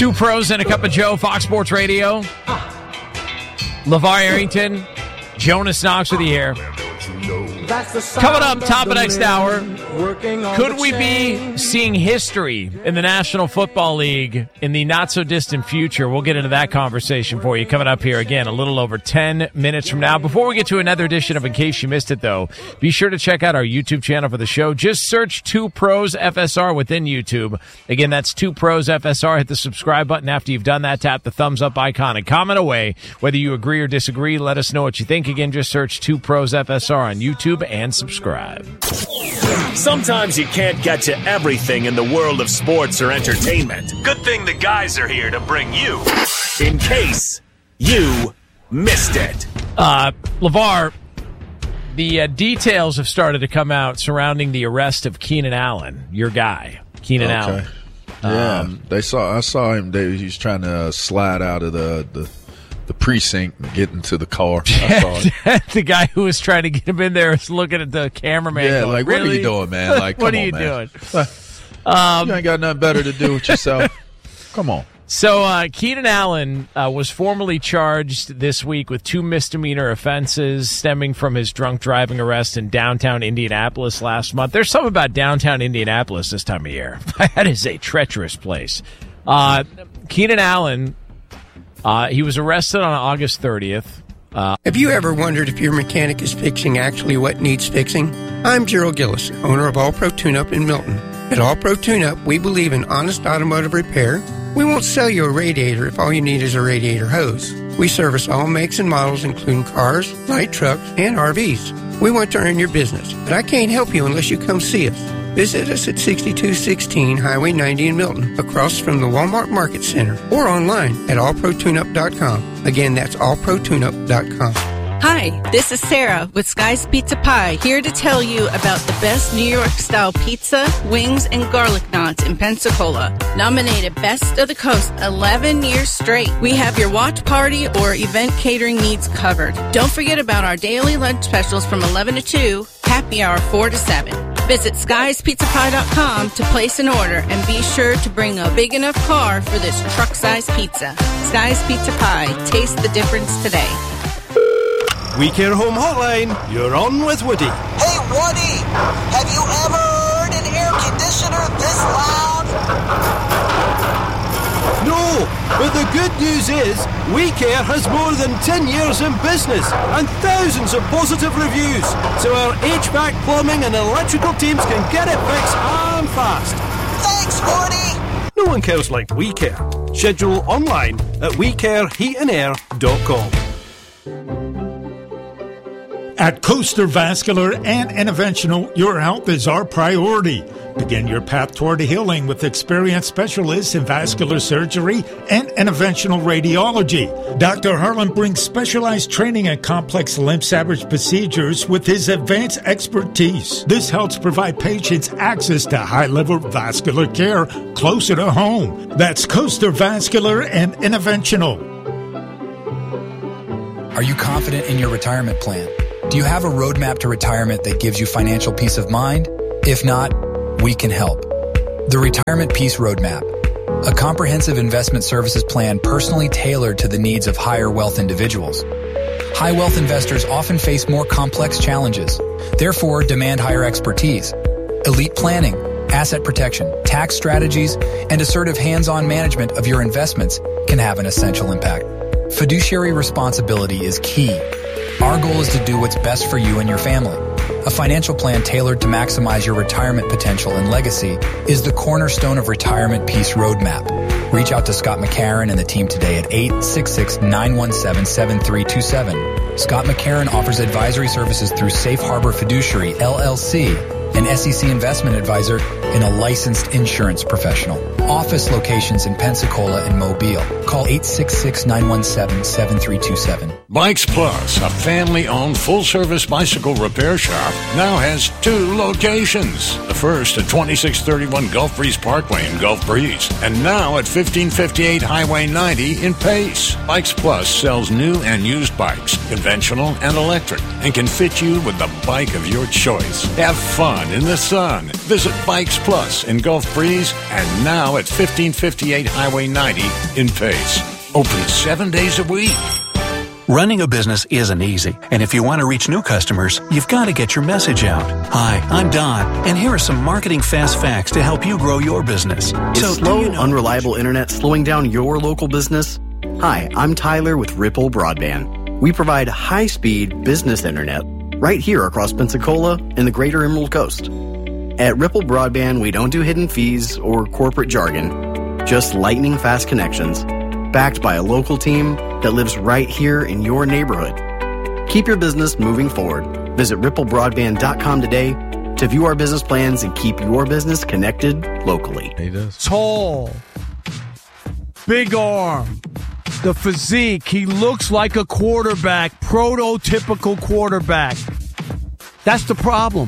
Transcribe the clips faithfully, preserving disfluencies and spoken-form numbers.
Two pros and a cup of Joe, Fox Sports Radio. LeVar Arrington, Jonas Knox with you here. Coming up, top of next hour, could we be seeing history in the National Football League in the not-so-distant future? We'll get into that conversation for you coming up here again a little over ten minutes from now. Before we get to another edition of In Case You Missed It, though, be sure to check out our YouTube channel for the show. Just search Two Pros F S R within YouTube. Again, that's Two Pros F S R. Hit the subscribe button. After you've done that, tap the thumbs-up icon and comment away. Whether you agree or disagree, let us know what you think. Again, just search Two Pros F S R on YouTube and subscribe. Sometimes you can't get to everything in the world of sports or entertainment. Good thing the guys are here to bring you In Case You Missed It. Uh, LeVar, the uh, details have started to come out surrounding the arrest of Keenan Allen, your guy, Keenan okay. Allen. Yeah, um, they saw. I saw him. They, he was trying to uh, slide out of the, the the precinct and get into the car. I saw it. The guy who was trying to get him in there is looking at the cameraman. Yeah, going, like, really? what are you doing, man? Like, come what are on, you man. doing? Um, you ain't got nothing better to do with yourself. Come on. So uh, Keenan Allen uh, was formally charged this week with two misdemeanor offenses stemming from his drunk driving arrest in downtown Indianapolis last month. There's something about downtown Indianapolis this time of year. That is a treacherous place. Uh, Keenan Allen, uh, he was arrested on August thirtieth. Uh, Have you ever wondered if your mechanic is fixing actually what needs fixing? I'm Gerald Gillis, owner of All Pro Tune-Up in Milton. At All Pro Tune-Up, we believe in honest automotive repair. We won't sell you a radiator if all you need is a radiator hose. We service all makes and models, including cars, light trucks, and R Vs. We want to earn your business, but I can't help you unless you come see us. Visit us at sixty-two sixteen Highway ninety in Milton, across from the Walmart Market Center, or online at all pro tune up dot com. Again, that's all pro tune up dot com. Hi, this is Sarah with Sky's Pizza Pie, here to tell you about the best New York-style pizza, wings, and garlic knots in Pensacola. Nominated Best of the Coast eleven years straight. We have your watch party or event catering needs covered. Don't forget about our daily lunch specials from eleven to two, happy hour four to seven. Visit skies pizza pie dot com to place an order and be sure to bring a big enough car for this truck-sized pizza. Sky's Pizza Pie. Taste the difference today. We Care Home Hotline, you're on with Woody. Hey, Woody, have you ever heard an air conditioner this loud? No, but the good news is We Care has more than ten years in business and thousands of positive reviews, so our H V A C, plumbing and electrical teams can get it fixed and fast. Thanks, Woody. No one cares like We Care. Schedule online at we care heat and air dot com. At Coaster Vascular and Interventional, your health is our priority. Begin your path toward healing with experienced specialists in vascular surgery and interventional radiology. Doctor Harlan brings specialized training in complex limb salvage procedures with his advanced expertise. This helps provide patients access to high-level vascular care closer to home. That's Coaster Vascular and Interventional. Are you confident in your retirement plan? Do you have a roadmap to retirement that gives you financial peace of mind? If not, we can help. The Retirement Peace Roadmap, a comprehensive investment services plan personally tailored to the needs of higher wealth individuals. High wealth investors often face more complex challenges, therefore demand higher expertise. Elite planning, asset protection, tax strategies, and assertive hands-on management of your investments can have an essential impact. Fiduciary responsibility is key. Our goal is to do what's best for you and your family. A financial plan tailored to maximize your retirement potential and legacy is the cornerstone of Retirement Peace Roadmap. Reach out to Scott McCarron and the team today at eight six six, nine one seven, seven three two seven. Scott McCarron offers advisory services through Safe Harbor Fiduciary, L L C, an S E C investment advisor and a licensed insurance professional. Office locations in Pensacola and Mobile. Call eight six six, nine one seven, seven three two seven. Bikes Plus, a family-owned full-service bicycle repair shop, now has two locations. The first at twenty-six thirty-one Gulf Breeze Parkway in Gulf Breeze, and now at fifteen fifty-eight Highway ninety in Pace. Bikes Plus sells new and used bikes, conventional and electric, and can fit you with the bike of your choice. Have fun fun in the sun. Visit Bikes Plus in Gulf Breeze and now at fifteen fifty-eight Highway ninety in Pace. Open seven days a week. Running a business isn't easy, and if you want to reach new customers, you've got to get your message out. Hi, I'm Don, and here are some marketing fast facts to help you grow your business. Is so, slow, you know- unreliable internet slowing down your local business? Hi, I'm Tyler with Ripple Broadband. We provide high-speed business internet right here across Pensacola and the greater Emerald Coast. At Ripple Broadband, we don't do hidden fees or corporate jargon, just lightning-fast connections, backed by a local team that lives right here in your neighborhood. Keep your business moving forward. Visit ripple broadband dot com today to view our business plans and keep your business connected locally. He does. Tall, big arm, the physique. He looks like a quarterback, prototypical quarterback. That's the problem.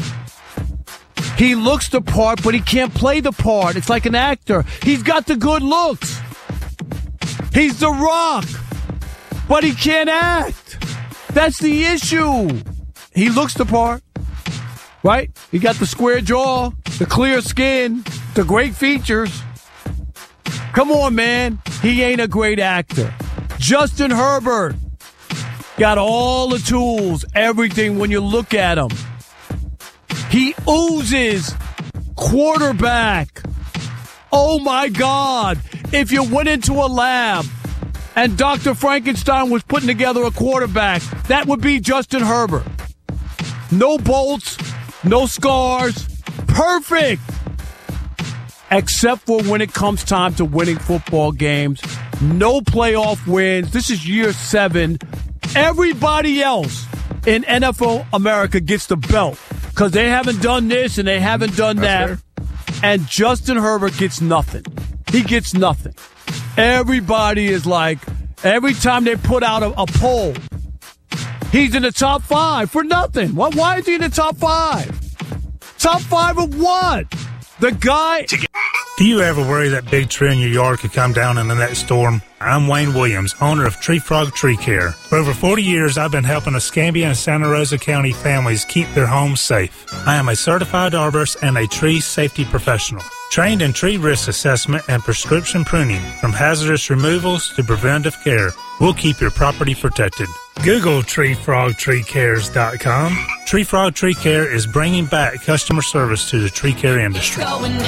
He looks the part, but he can't play the part. It's like an actor. He's got the good looks. He's The Rock, but he can't act. That's the issue. He looks the part, right? He got the square jaw, the clear skin, the great features. Come on, man. He ain't a great actor. Justin Herbert got all the tools, everything when you look at him. He oozes quarterback. Oh, my God. If you went into a lab and Doctor Frankenstein was putting together a quarterback, that would be Justin Herbert. No bolts, no scars. Perfect. Except for when it comes time to winning football games. No playoff wins. This is year seven. Everybody else in N F L America gets the belt because they haven't done this and they haven't done that. And Justin Herbert gets nothing. He gets nothing. Everybody is like, every time they put out a, a poll, he's in the top five for nothing. Why, why is he in the top five? Top five of what? The guy... Do you ever worry that big tree in your yard could come down in the next storm? I'm Wayne Williams, owner of Tree Frog Tree Care. For over forty years, I've been helping Escambia and Santa Rosa County families keep their homes safe. I am a certified arborist and a tree safety professional, trained in tree risk assessment and prescription pruning, from hazardous removals to preventive care. We'll keep your property protected. Google tree frog tree cares dot com. Tree Frog Tree Care is bringing back customer service to the tree care industry.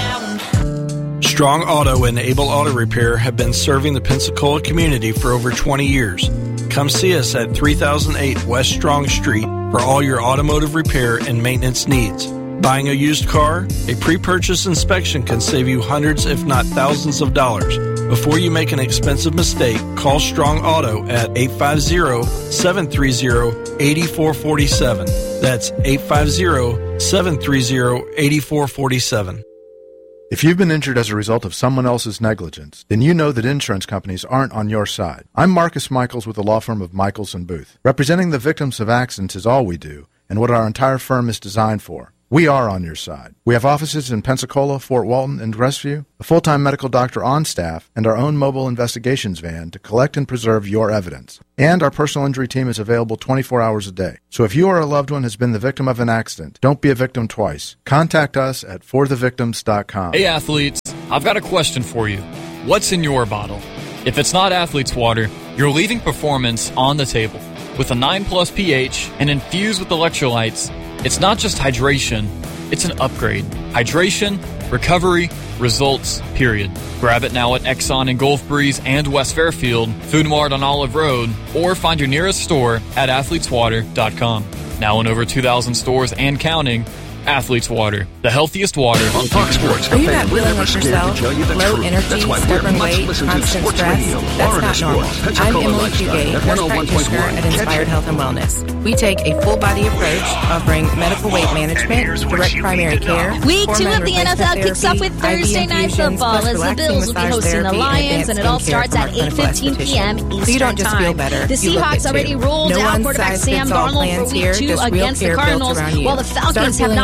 Strong Auto and Able Auto Repair have been serving the Pensacola community for over twenty years. Come see us at three thousand eight West Strong Street for all your automotive repair and maintenance needs. Buying a used car? A pre-purchase inspection can save you hundreds if not thousands of dollars. Before you make an expensive mistake, call Strong Auto at eight five zero, seven three zero, eight four four seven. That's eight five zero, seven three zero, eight four four seven. If you've been injured as a result of someone else's negligence, then you know that insurance companies aren't on your side. I'm Marcus Michaels with the law firm of Michaels and Booth. Representing the victims of accidents is all we do, and what our entire firm is designed for. We are on your side. We have offices in Pensacola, Fort Walton, and Crestview, a full-time medical doctor on staff, and our own mobile investigations van to collect and preserve your evidence. And our personal injury team is available twenty-four hours a day. So if you or a loved one has been the victim of an accident, don't be a victim twice. Contact us at for the victims dot com. Hey athletes, I've got a question for you. What's in your bottle? If it's not Athlete's Water, you're leaving performance on the table. With a nine plus pH and infused with electrolytes, it's not just hydration, it's an upgrade. Hydration, recovery, results, period. Grab it now at Exxon in Gulf Breeze and West Fairfield, Food Mart on Olive Road, or find your nearest store at athletes water dot com. Now in over two thousand stores and counting, Athlete's Water, the healthiest water on Fox Sports. Are you not feeling like yourself? Low energy, stubborn weight, constant stress? That's not normal. I'm Emily Fugate, nurse practitioner at Inspired Health and Wellness. We take a full body approach, offering medical weight management, direct primary care. Week two of the N F L kicks off with Thursday Night Football as the Bills will be hosting the Lions, and it all starts at eight fifteen p.m. Eastern So you don't just feel better. The Seahawks already ruled out quarterback Sam Darnold for Week two against the Cardinals, while the Falcons have not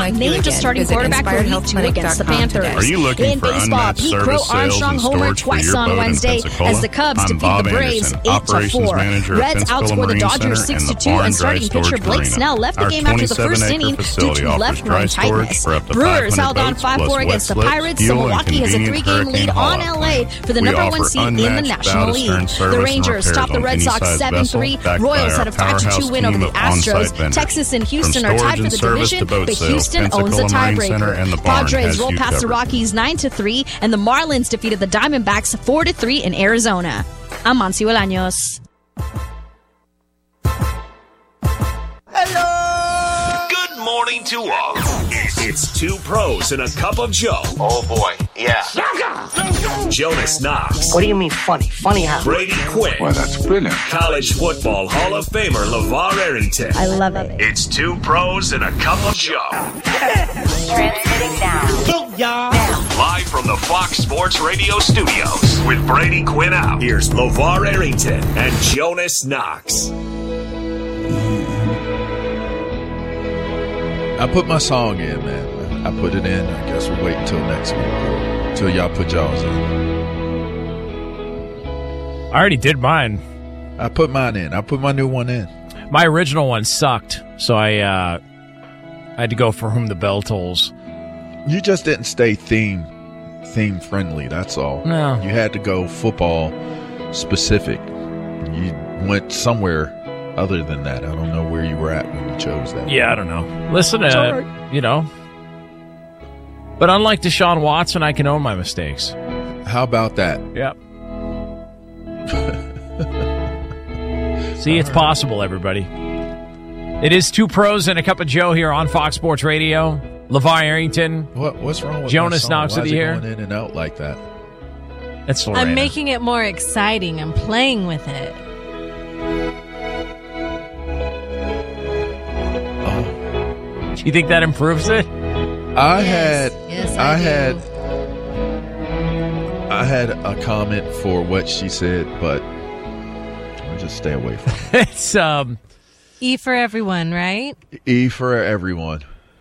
Unlike you named a again, starting visit quarterback for inspired week health two clinic against the dot com Panthers. today. Are you looking in for baseball, unmatched Pete Crow service, sales, Armstrong and homered storage for twice your on boat in Wednesday Pensacola? as the Cubs I'm defeat Bob the Braves Anderson, eight to Operations four. Manager at Reds Pensacola outscored the Marine Dodgers Center six and to the two, Barn and Dry starting pitcher Storage Blake Marina. Snell left the Our game after the first twenty-seven acre inning due facility to offers left dry run storage tightness. for up to Brewers five hundred held on boats, five four plus against the wet slips, Pirates, so fuel, and Milwaukee has a convenient three-game hurricane lead on haul-out L A for the We number one offer seed in the unmatched National bow League. stern The service and Rangers repairs topped the on Red any Sox size seven three. vessel, backed by Royals our had a five to two powerhouse win over team the of on-site Astros. vendors. Texas and From Houston are tied storage for and the service division, to boat but sales, Houston owns the Pensacola Marine Center and the tiebreaker. Barn Padres has rolled you past the covered. Rockies nine to three, and the Marlins defeated the Diamondbacks four to three in Arizona. I'm Monty Bolaños. Good morning to all. It's two pros and a cup of Joe. Oh boy, yeah. Jonas Knox. What do you mean funny? Funny how? Brady Quinn. Well, that's brilliant. College football Hall of Famer LeVar Arrington. I love it. It's two pros and a cup of Joe. Transmitting now. Live from the Fox Sports Radio studios with Brady Quinn out. Here's LeVar Arrington and Jonas Knox. I put my song in, man. I put it in. I guess we'll wait until next week. Until y'all put y'all's in. I already did mine. I put mine in. I put my new one in. My original one sucked, so I uh, I had to go for Whom the Bell Tolls. You just didn't stay theme theme friendly, that's all. No. You had to go football specific. You went somewhere other than that. I don't know where you were at when you chose that. Yeah, I don't know. Listen, It's uh, all right. you know. But unlike Deshaun Watson, I can own my mistakes. How about that? Yep. See, it's possible, everybody. It is two pros and a cup of Joe here on Fox Sports Radio. LeVar Arrington. What What's wrong with Jonas my song? Knox Why of is the it year. going in and out like that? That's Lorena. I'm making it more exciting. I'm playing with it. Do you think that improves it? I had Yes, I, I do. had I had a comment for what she said, but I'll just stay away from it. It's um E for everyone, right? E for everyone.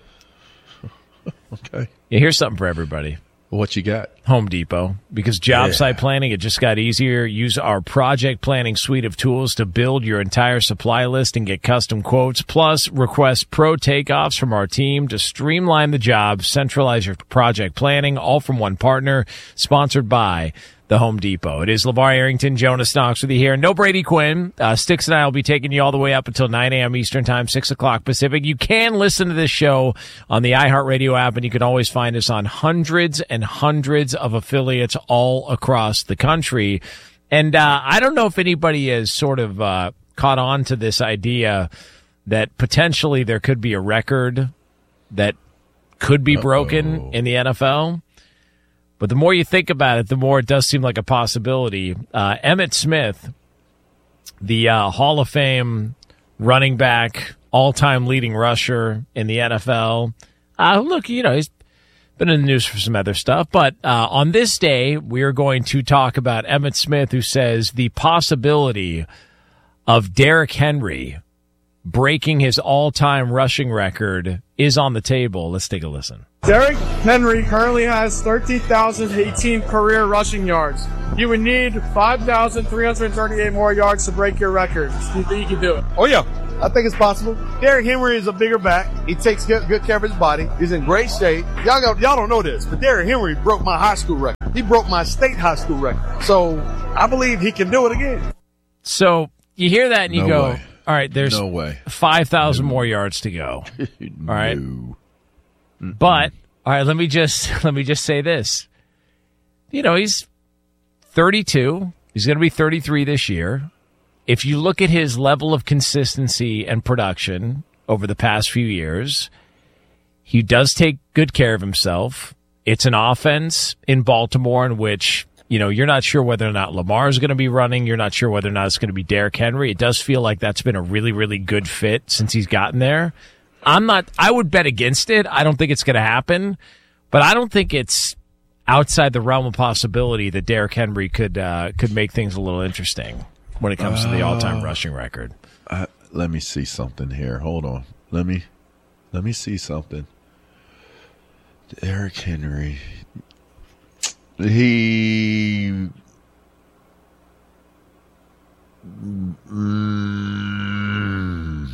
Okay. Yeah, here's something for everybody. What you got? Home Depot. Because job Yeah. site planning, it just got easier. Use our project planning suite of tools to build your entire supply list and get custom quotes. Plus, request pro takeoffs from our team to streamline the job, centralize your project planning, all from one partner. Sponsored by the Home Depot. It is LeVar Arrington, Jonas Knox with you here. No Brady Quinn. Uh, Sticks and I will be taking you all the way up until nine a.m. Eastern Time, six o'clock Pacific. You can listen to this show on the iHeartRadio app, and you can always find us on hundreds and hundreds of affiliates all across the country. And uh, I don't know if anybody has sort of uh, caught on to this idea that potentially there could be a record that could be broken Uh-oh. in the N F L. But the more you think about it, the more it does seem like a possibility. Uh, Emmitt Smith, the uh, Hall of Fame running back, all-time leading rusher in the N F L. Uh, look, you know, he's been in the news for some other stuff. But uh, on this day, we are going to talk about Emmitt Smith, who says the possibility of Derrick Henry breaking his all-time rushing record is on the table. Let's take a listen. Derrick Henry currently has thirteen thousand eighteen career rushing yards. You would need five thousand three hundred thirty-eight more yards to break your record. Do you think you can do it? Oh, yeah. I think it's possible. Derrick Henry is a bigger back. He takes good, good care of his body. He's in great shape. Y'all, got, y'all don't know this, but Derrick Henry broke my high school record. He broke my state high school record. So I believe he can do it again. So you hear that and you No go, way. all right, there's No way. five thousand more yards to go. All right. But all right, let me just let me just say this. You know, he's thirty-two. He's going to be thirty-three this year. If you look at his level of consistency and production over the past few years, he does take good care of himself. It's an offense in Baltimore in which, you know, you're not sure whether or not Lamar is going to be running. You're not sure whether or not it's going to be Derrick Henry. It does feel like that's been a really, really good fit since he's gotten there. I'm not, I would bet against it. I don't think it's going to happen, but I don't think it's outside the realm of possibility that Derrick Henry could, uh, could make things a little interesting when it comes uh, to the all-time rushing record. Uh, let me see something here. Hold on. Let me, let me see something. Derrick Henry. He. Mm,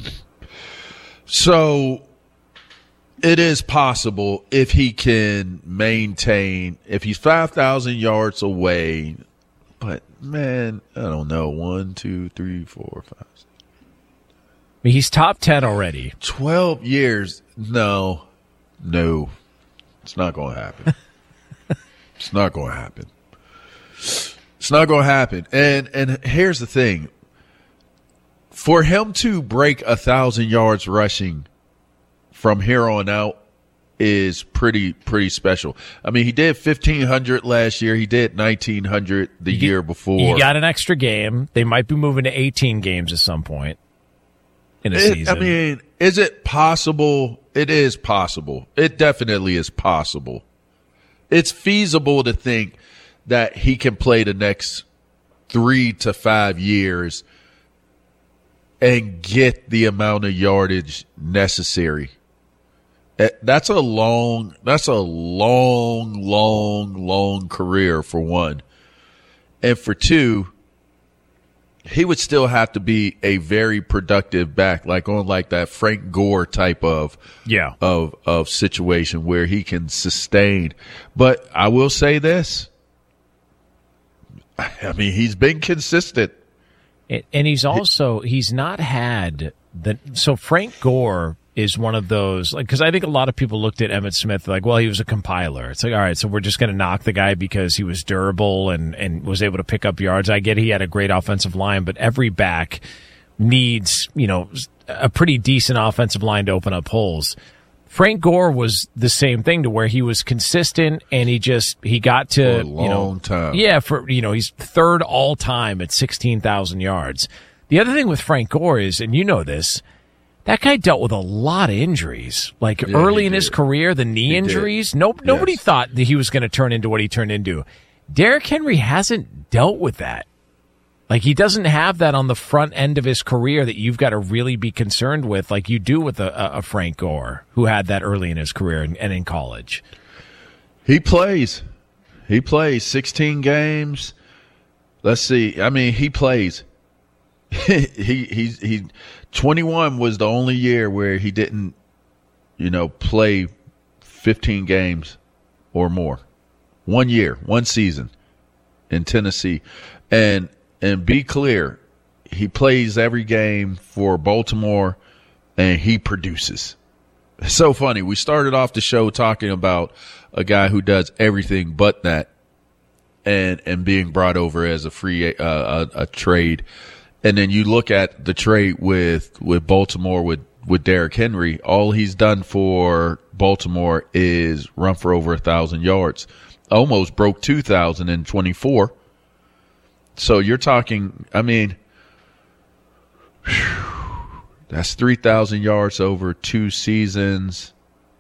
so it is possible if he can maintain, if he's five thousand yards away, but man, I don't know, one, two, three, four, five, six. I mean, he's top ten already. twelve years. No, no, it's not going to happen. It's not going to happen. It's not going to happen. And and here's the thing. For him to break a thousand yards rushing from here on out is pretty pretty special. I mean, he did fifteen hundred last year. He did nineteen hundred the You- year before. You got an extra game. They might be moving to eighteen games at some point in a It- season. I mean, is it possible? It is possible. It definitely is possible. It's feasible to think that he can play the next three to five years and get the amount of yardage necessary. Eh, That's a long, that's a long, long, long career for one. And for two, he would still have to be a very productive back, like on like that Frank Gore type of yeah of of situation where he can sustain. But I will say this. I mean, he's been consistent. And- And he's also, he's not had the, so Frank Gore is one of those, like, because I think a lot of people looked at Emmitt Smith like, well, he was a compiler. It's like, all right, so we're just going to knock the guy because he was durable and, and was able to pick up yards. I get he had a great offensive line, but every back needs, you know, a pretty decent offensive line to open up holes. Frank Gore was the same thing to where he was consistent and he just, he got to, For a you know, long time. yeah, for, you know, he's third all time at sixteen thousand yards. The other thing with Frank Gore is, and you know this, that guy dealt with a lot of injuries. Like Yeah, early he in his did. career, the knee He injuries. did. Nope, nobody Yes. thought that he was going to turn into what he turned into. Derrick Henry hasn't dealt with that. Like he doesn't have that on the front end of his career that you've got to really be concerned with, like you do with a, a, a Frank Gore who had that early in his career and, and in college. He plays. He plays sixteen games. Let's see. I mean, he plays. he he he twenty-one was the only year where he didn't, you know, play fifteen games or more. One year, one season in Tennessee. And and be clear, he plays every game for Baltimore and he produces. It's so funny. We started off the show talking about a guy who does everything but that and and being brought over as a free uh, a, a trade. And then you look at the trade with with Baltimore with with Derrick Henry. All he's done for Baltimore is run for over a thousand yards. Almost broke two thousand in twenty-four. So you're talking. I mean, whew, that's three thousand yards over two seasons.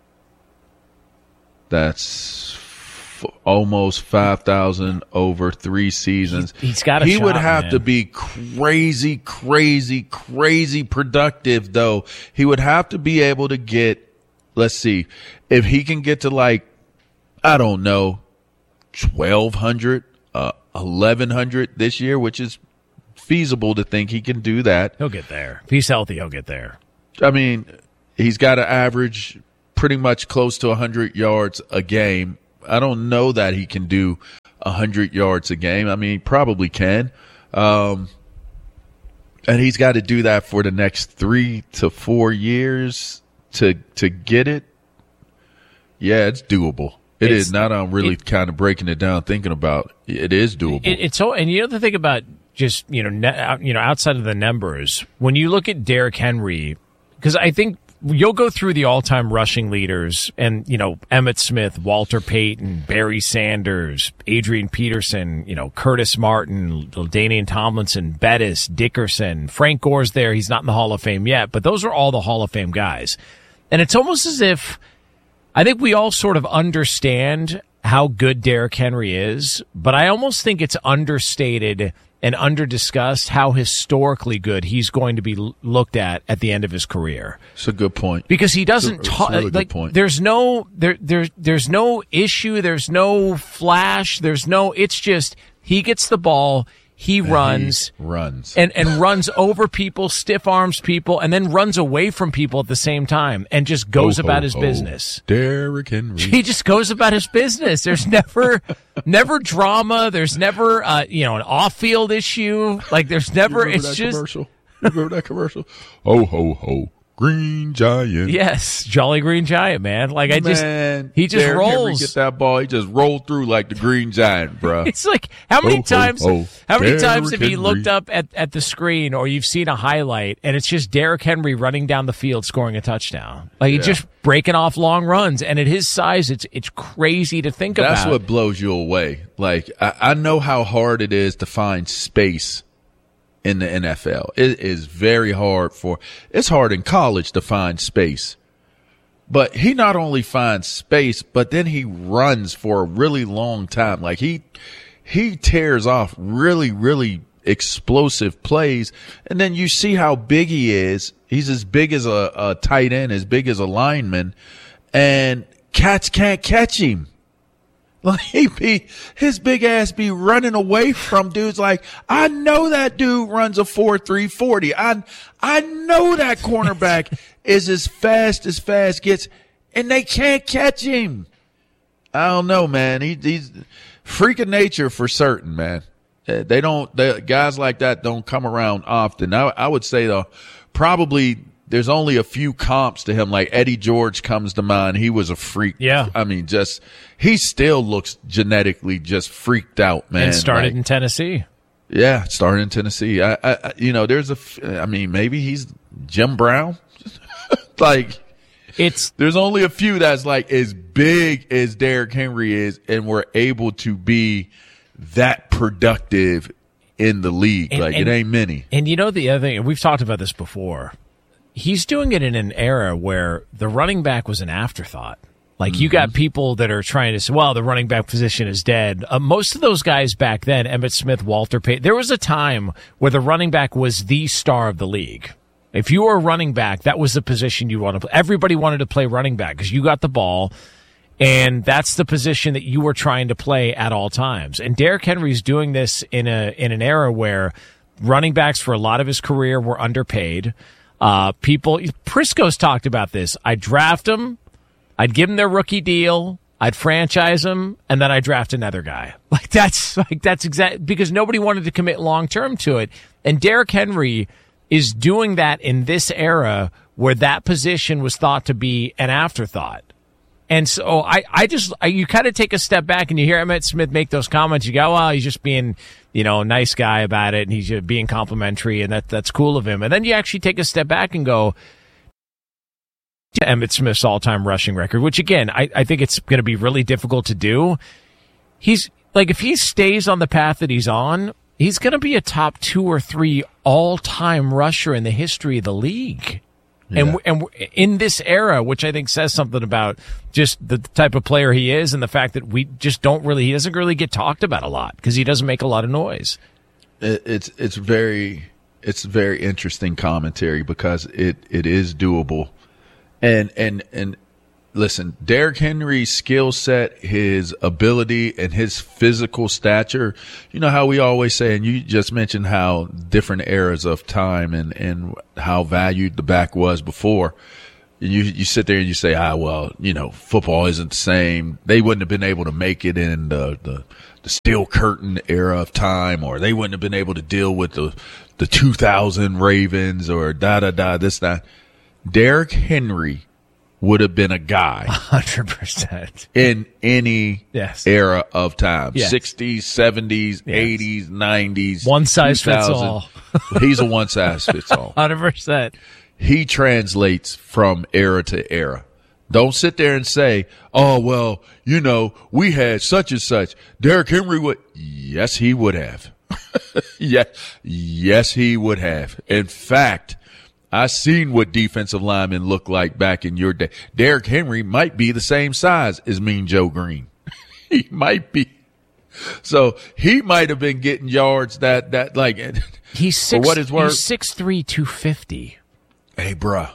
That's f- almost five thousand over three seasons. He's- he's got a He shot, would have man. to be crazy, crazy, crazy productive, though. He would have to be able to get, let's see, if he can get to like, I don't know, twelve hundred, uh, eleven hundred this year, which is feasible to think he can do that. He'll get there. If he's healthy, he'll get there. I mean, he's got to average pretty much close to one hundred yards a game. I don't know that he can do one hundred yards a game. I mean, he probably can. Um, and he's got to do that for the next three to four years to to get it. Yeah, it's doable. It It's- is. Now that I'm really it- kind of breaking it down, thinking about it, it is doable. It, it's so, and you know the thing about just you know ne- out- you know outside of the numbers, when you look at Derrick Henry, because I think you'll go through the all-time rushing leaders, and you know Emmitt Smith, Walter Payton, Barry Sanders, Adrian Peterson, you know Curtis Martin, LaDainian Tomlinson, Bettis, Dickerson, Frank Gore's there. He's not in the Hall of Fame yet, but those are all the Hall of Fame guys, and it's almost as if I think we all sort of understand how good Derrick Henry is, but I almost think it's understated and under-discussed how historically good he's going to be l- looked at at the end of his career. It's a good point. Because he doesn't talk really like point. there's no there there there's no issue, there's no flash, there's no it's just he gets the ball, he and runs he runs and and runs over people, stiff arms people, and then runs away from people at the same time and just goes ho, about ho, his ho. business. Derrick Henry. He just goes about his business. There's never never drama, there's never uh, you know, an off-field issue. Like there's never You remember it's that just commercial? You remember that commercial? Ho ho ho. Green Giant. Yes, Jolly Green Giant, man. Like I just Man, he just Derrick Henry rolls. get that ball, he just rolled through like the Green Giant, bro. It's like how many Ho, ho, times ho. how many Derrick times have you Henry. looked up at, at the screen or you've seen a highlight and it's just Derrick Henry running down the field scoring a touchdown. Like he's Yeah. just breaking off long runs, and at his size it's it's crazy to think That's about. what blows you away. Like I, I know how hard it is to find space in the N F L. It is very hard for it's hard in college to find space. But he not only finds space, but then he runs for a really long time. Like he he tears off really, really explosive plays. And then you see how big he is. He's as big as a, a tight end, as big as a lineman, and cats can't catch him. Like he be, his big ass be running away from dudes. Like I know that dude runs a four three forty. I I know that cornerback is as fast as fast gets, and they can't catch him. I don't know, man. He, he's freak of nature for certain, man. They don't. They, guys like that don't come around often. I, I would say though, probably. There's only a few comps to him, like Eddie George comes to mind. He was a freak. Yeah. I mean, just, he still looks genetically just freaked out, man. And started like, in Tennessee. Yeah, started in Tennessee. I, I, I you know, there's a, I mean, maybe he's Jim Brown. Like, it's, there's only a few that's like as big as Derrick Henry is, and we're able to be that productive in the league. And, like, and, it ain't many. And you know, the other thing, and we've talked about this before, he's doing it in an era where the running back was an afterthought. Like, you got people that are trying to say, well, the running back position is dead. Uh, most of those guys back then, Emmitt Smith, Walter Payton, there was a time where the running back was the star of the league. If you were a running back, that was the position you wanted to play. Everybody wanted to play running back because you got the ball, and that's the position that you were trying to play at all times. And Derrick Henry's doing this in a in an era where running backs for a lot of his career were underpaid. Uh, people, Prisco's talked about this. I'd draft them, I'd give them their rookie deal, I'd franchise them, and then I'd draft another guy. Like that's like that's exact because nobody wanted to commit long term to it. And Derrick Henry is doing that in this era where that position was thought to be an afterthought. And so I, I just, I, you kind of take a step back and you hear Emmitt Smith make those comments. You go, well, he's just being, you know, a nice guy about it, and he's just being complimentary, and that that's cool of him. And then you actually take a step back and go, Emmitt Smith's all-time rushing record, which again, I, I think it's going to be really difficult to do. He's like, if he stays on the path that he's on, he's going to be a top two or three all-time rusher in the history of the league. Yeah. And and in this era, which I think says something about just the type of player he is and the fact that we just don't really, he doesn't really get talked about a lot because he doesn't make a lot of noise. It, it's it's very it's very interesting commentary because it, it is doable, and and and listen, Derrick Henry's skill set, his ability, and his physical stature. You know how we always say, and you just mentioned how different eras of time and, and how valued the back was before. And you you sit there and you say, ah, well, you know, football isn't the same. They wouldn't have been able to make it in the the, the Steel Curtain era of time, or they wouldn't have been able to deal with the the two thousand Ravens, or da da da this that. Derrick Henry would have been a guy one hundred percent in any yes. era of time. Yes. sixties, seventies, yes. eighties, nineties. One size fits all. He's a one size fits all. one hundred percent He translates from era to era. Don't sit there and say, oh, well, you know, we had such and such. Derrick Henry would. Yes, he would have. yeah, yes, he would have. In fact, I seen what defensive linemen look like back in your day. Derrick Henry might be the same size as Mean Joe Green. he might be. So he might have been getting yards that, that like, he's six, for what it's worth. He's six three, two fifty. Hey, bruh.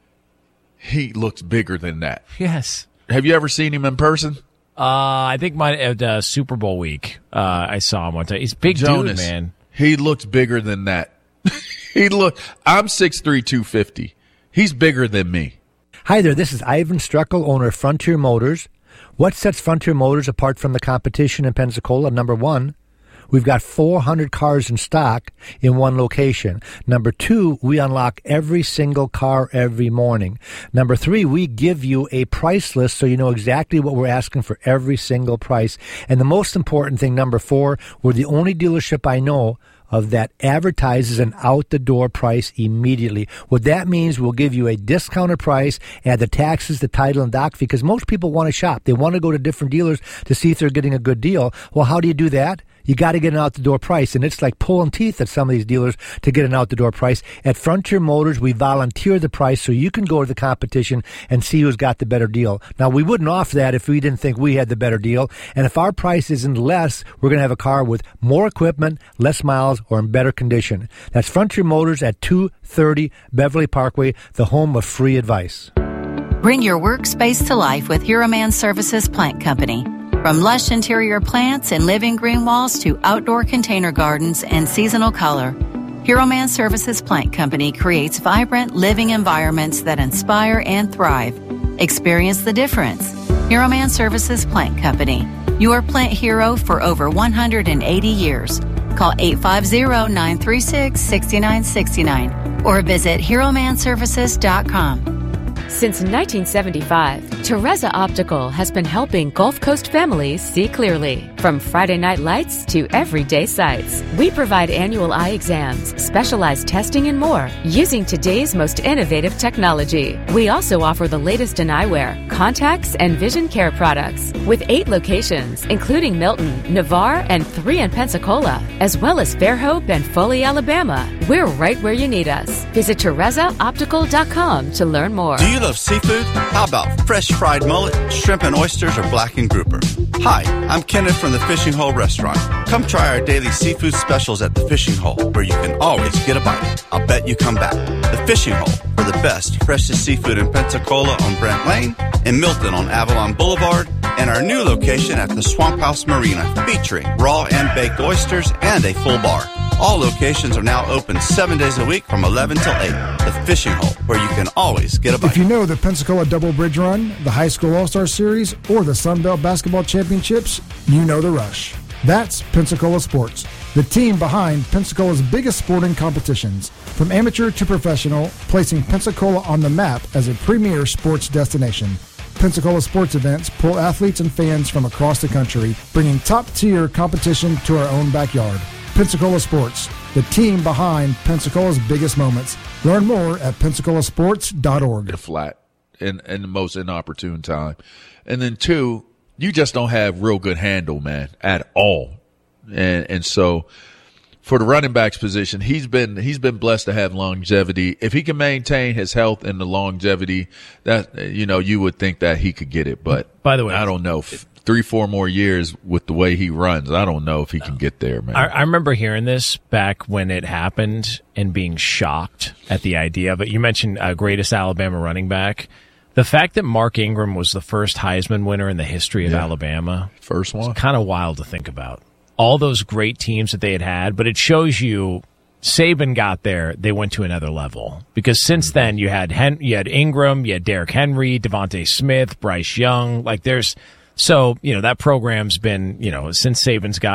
He looks bigger than that. Yes. Have you ever seen him in person? Uh, I think my at uh, Super Bowl week, uh, I saw him one time. He's a big Jonas, dude, man. He looks bigger than that. he look. I'm six three, two fifty. He's bigger than me. Hi there, this is Ivan Streckel, owner of Frontier Motors. What sets Frontier Motors apart from the competition in Pensacola? Number one, we've got four hundred cars in stock in one location. Number two, we unlock every single car every morning. Number three, we give you a price list so you know exactly what we're asking for every single price. And the most important thing, number four, we're the only dealership I know of that advertises an out-the-door price immediately. What that means, we'll give you a discounted price, add the taxes, the title, and doc fee, because most people want to shop. They want to go to different dealers to see if they're getting a good deal. Well, how do you do that? You got to get an out-the-door price, and it's like pulling teeth at some of these dealers to get an out-the-door price. At Frontier Motors, we volunteer the price so you can go to the competition and see who's got the better deal. Now, we wouldn't offer that if we didn't think we had the better deal, and if our price isn't less, we're going to have a car with more equipment, less miles, or in better condition. That's Frontier Motors at two thirty Beverly Parkway, the home of free advice. Bring your workspace to life with Hero Man Services Plant Company. From lush interior plants and living green walls to outdoor container gardens and seasonal color, Hero Man Services Plant Company creates vibrant living environments that inspire and thrive. Experience the difference. Hero Man Services Plant Company, your plant hero for over one hundred eighty years. Call eight five zero, nine three six, six nine six nine or visit hero man services dot com. Since nineteen seventy-five, Teresa Optical has been helping Gulf Coast families see clearly. From Friday night lights to everyday sights, we provide annual eye exams, specialized testing, and more using today's most innovative technology. We also offer the latest in eyewear, contacts, and vision care products with eight locations, including Milton, Navarre, and three in Pensacola, as well as Fairhope and Foley, Alabama. We're right where you need us. Visit teresa optical dot com to learn more. Do you love seafood? How about fresh fried mullet, shrimp and oysters, or blackened grouper? Hi, I'm Kenneth from the Fishing Hole Restaurant. Come try our daily seafood specials at the Fishing Hole, where you can always get a bite. I'll bet you come back. The Fishing Hole, for the best, freshest seafood in Pensacola on Brent Lane, in Milton on Avalon Boulevard, and our new location at the Swamp House Marina, featuring raw and baked oysters and a full bar. All locations are now open seven days a week from eleven till eight. The Fishing Hole, where you can always get a bite. If you know the Pensacola Double Bridge Run, the High School All-Star Series, or the Sun Belt Basketball Championships, you know the rush. That's Pensacola Sports, the team behind Pensacola's biggest sporting competitions. From amateur to professional, placing Pensacola on the map as a premier sports destination. Pensacola sports events pull athletes and fans from across the country, bringing top-tier competition to our own backyard. Pensacola Sports, the team behind Pensacola's biggest moments. Learn more at pensacola sports dot org. Flat in, in the most inopportune time. And then two, you just don't have real good handle, man, at all. And and so for the running backs position, he's been he's been blessed to have longevity. If he can maintain his health and the longevity, that you know, you would think that he could get it. But by the way, I don't know. Three, four more years with the way he runs, I don't know if he can get there, man. I, I remember hearing this back when it happened and being shocked at the idea of it. You mentioned uh, greatest Alabama running back. The fact that Mark Ingram was the first Heisman winner in the history of yeah. Alabama, first one, kind of wild to think about. All those great teams that they had had, but it shows you Saban got there, they went to another level. Because since then, you had Hen- you had Ingram, you had Derrick Henry, Devontae Smith, Bryce Young. Like there's so you know that program's been you know since Saban's got.